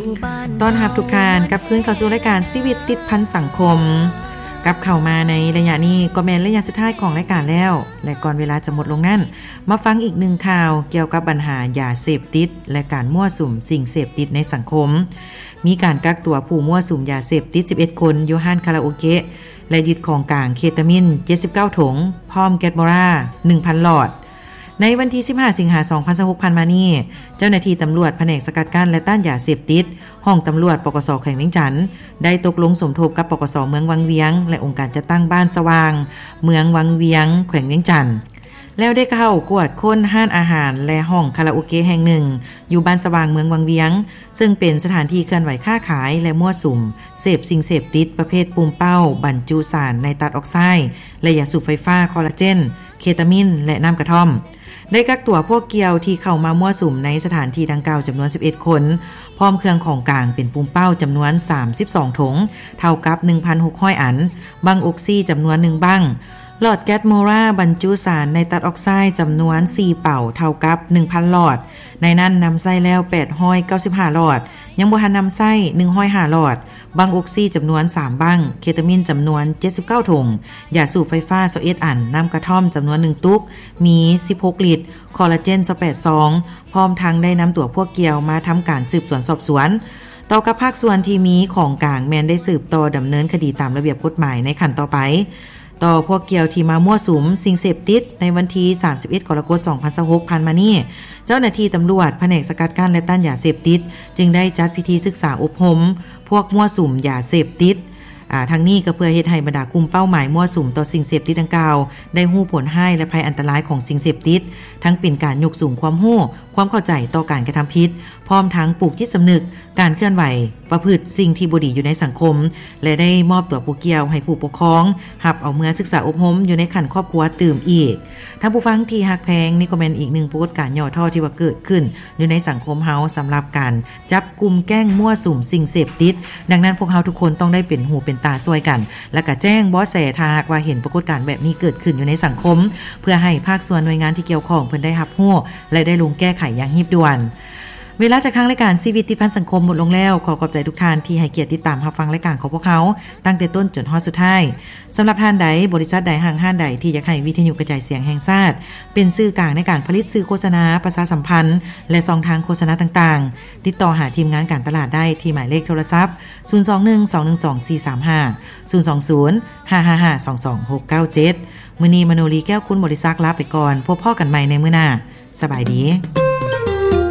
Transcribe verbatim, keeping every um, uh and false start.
ต้อนรับทุกท่านกับคืนเข้าสู่รายการชีวิตติดพันสังคมกับเข้ามาในระยะนี้ก็แม่นระยะสุดท้ายของรายการแล้วและก่อนเวลาจะหมดลงนั้นมาฟังอีกหนึ่งข่าวเกี่ยวกับปัญหายาเสพติดและการมั่วสุมสิ่งเสพติดในสังคมมีการกักตัวผู้มั่วสุมยาเสพติดสิบเอ็ดคนอยู่ห้านคาราโอเกะและยึดของกลางเคตามีนเจ็ดสิบเก้าถุงพร้อมแก๊สโมรา หนึ่งพัน หลอดในวันที่สิบห้าสิงหาคมสองพันสิบหกผ่านมานี้เจ้าหน้าที่ตำรวจแผนกสกัดกั้นและต้านยาเสพติดห้องตำรวจปกส.แขวงเวียงจันทน์ได้ตกลงสมทบกับปกส.เมืองวังเวียงและองค์การจัดตั้งบ้านสว่างเมืองวังเวียงแขวงเวียงจันทน์แล้วได้เข้ากวดค้นห้านอาหารและห้องคาราโอเกะแห่งหนึ่งอยู่บ้านสว่างเมืองวังเวียงซึ่งเป็นสถานที่เคลื่อนไหวค้าขายและมั่วสุมเสพสิ่งเสพติดประเภทปุ่มเป้าบรรจุสารไนตรัสออกไซด์และยาสูบไฟฟ้าคอลลาเจนเคตามีนและน้ำกระท่อมได้กักตัวพวกเกียวที่เข้ามามั่วสุมในสถานที่ดังกล่าวจำนวนสิบเอ็ดคนพร้อมเครื่องของกลางเป็นปุ่มเป้าจำนวนสามสิบสองถุงเท่ากับ หนึ่งพันหกร้อย อันบังออกซิจำนวนหนึ่งบังหลอดแก๊สโมราบรรจุสารไนตรัสออกไซด์จำนวนสี่เป่าเท่ากับ หนึ่งพัน หลอดในนั้นนำไส้แล้วแปดร้อยเก้าสิบห้าหลอดยังบ่ทันนำไส้หนึ่งร้อยห้าหลอดบังออกซิจำนวนสามบังเคตามีนจำนวนเจ็ดสิบเก้าถุงยาสูบไฟฟ้ายี่สิบเอ็ดอันน้ำกระท่อมจำนวนหนึ่งตุกมีสิบหกลิตรคอลลาเจนยี่สิบแปดซองพร้อมทั้งได้นำตัวพวกเกียวมาทำการสืบสวนสอบสวนต่อกับภาคส่วนที่มีของกลางแมนได้สืบต่อดำเนินคดีตามระเบียบกฎหมายในขั้นต่อไปต่อพวกเกี่ยวที่มามั่วสุมสิ่งเสพติดในวันที่สามสิบเอ็ดกรกฎาคมสองพันสิบหกผ่านมานี้เจ้าหน้าที่ตำรวจแผนกสกัดกั้นและต้านยาเสพติดจึงได้จัดพิธีศึกษาอบรมพวกมั่วสุมยาเสพติดอ่าทางนี้ก็เพื่อเฮ็ดให้บรรดากลุ่มเป้าหมายมั่วสุมต่อสิ่งเสพติดดังกล่าวได้ฮู้ผลให้และภัยอันตรายของสิ่งเสพติดทั้งเป็นการยกสูงความรู้ความเข้าใจต่อการกระทำผิดพร้อมทั้งปลูกจิตสำนึกการเคลื่อนไหวประพฤติสิ่งที่บ่ดีอยู่ในสังคมและได้มอบตัวผู้เกี่ยวให้ผู้ปกครองรับเอาเมื่อศึกษาอบรมอยู่ในขั้นครอบครัวตื่มอีกท่านผู้ฟังที่ฮักแพงนี่ก็เป็นอีกหนึ่งปรากฏการณ์ย่อท่อที่ว่าเกิดขึ้นอยู่ในสังคมเฮาสำหรับการจับกลุ่มแก๊งมั่วสุมสิ่งเสพติดดังนั้นพวกเฮาทุกคนต้องได้เป็นหูเป็นตาช่วยกันและก็แจ้งเบาะแสถ้าหากว่าเห็นปรากฏการณ์แบบนี้เกิดขึ้นอยู่ในสังคมเพื่อให้ภาคส่วนหน่วยงานที่เกี่ยวข้องเพิ่นได้รับรู้และได้ลงแก้ไขอย่างรีบด่วนเวลาจากทางรายการชีวิตติดพันสังคมหมดลงแล้วขอขอบใจทุกท่านที่ให้เกียรติติดตามรับฟังรายการของพวกเขาตั้งแต่ต้นจนฮอดสุดท้ายสำหรับท่านใดบริษัทใดห้างห้านใดที่อยากให้วิทยุกระจายเสียงแห่งชาติเป็นสื่อกลางในการผลิตสื่อโฆษณาประชาสัมพันธ์และช่องทางโฆษณาต่างๆติดต่อหาทีมงานการตลาดได้ที่หมายเลขโทรศัพท์ศูนย์ สอง หนึ่ง สอง หนึ่ง สอง สี่ สาม ห้า ศูนย์ สอง ศูนย์ ห้า ห้า ห้า สอง สอง หก เก้า เจ็ดมื้อนี้มโนรีแก้วคุณบริษัทลาไปก่อนพบพ่อกันใหม่ในมื้อหน้าสบายดี